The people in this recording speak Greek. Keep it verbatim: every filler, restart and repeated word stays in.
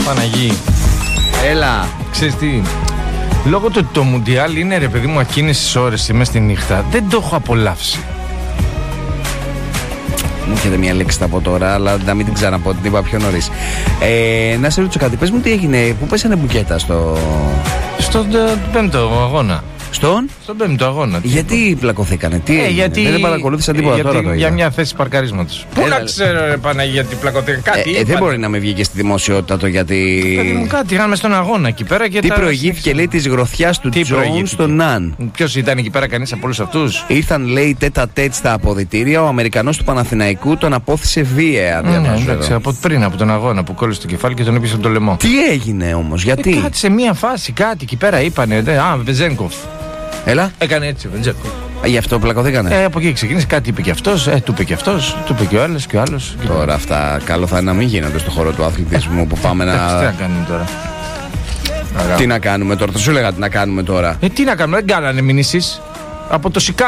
Παναγί. Έλα. Ξέρεις τι, λόγω του ότι το Μουντιάλ είναι ρε παιδί μου εκείνες τις ώρες μέσα στη νύχτα, δεν το έχω απολαύσει. Μου έρχεται μια λέξη από τώρα, αλλά να μην την ξαναπώ, την είπα πιο νωρίς. Ε, να σε ρωτήσω κάτι, πες μου τι έγινε, πού πέσανε μπουκέτα στο... Στον πέμπτο αγώνα. Στον? Στον πέμπτο αγώνα. Γιατί πλακωθήκανε, τι ε, έγινε, γιατί, δεν παρακολούθησα τίποτα γιατί, τώρα το για είδα. μια θέση παρκαρίσματος. Πού Έλα, να ξέρω ρε Παναγί γιατί πλακωθήκανε, κάτι ε, ε, δεν μπορεί να με βγήκε στη δημοσιότητα το γιατί... Παιδί μου, κάτι είχαμε στον αγώνα εκεί πέρα και τι τα... προηγήθηκε λέει της γροθιάς του Τζόουν στον Ναν. Ποιος ήταν εκεί πέρα, κανείς από όλους αυτούς? Ήρθαν λέει τέτα τέτ στα αποδυτήρια, ο Αμερικανός του Παναθηναϊκού τον απόθυσε βίαια. Ναι, ναι, εντάξει, από πριν από τον αγώνα που κόλλησε το κεφάλι και τον έπιασε το λαιμό. Τι έγινε όμως, γιατί? Ε, κάτι σε μία φάση, κάτι εκεί πέρα είπανε. Δε, α, Βεζένκοφ. Έλα. Έκανε έτσι ο Βεζένκοφ. Γι' αυτό πλακωθήκανε. Ε, από εκεί ξεκίνησε, κάτι είπε και αυτός, ε, του είπε και αυτός, του είπε και ο άλλος και ο άλλος. Τώρα αυτά καλό θα είναι να μην γίνονται στον χώρο του αθλητισμού που πάμε να. Τι να κάνουμε τώρα. Τι να κάνουμε τώρα, θα σου έλεγα τι να κάνουμε τώρα. Ε, τι να κάνουμε, δεν κάνανε μηνύσεις. Από το Σικάγο.